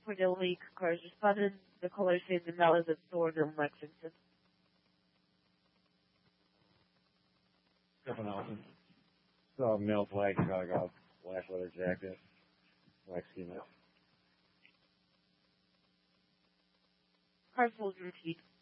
определили какой же спаден the color says in Dallas at Thorne in Lexington. Stephen Nelson. Saw a male flag dog off, black leather jacket, black ski mask. Car soldier repeat.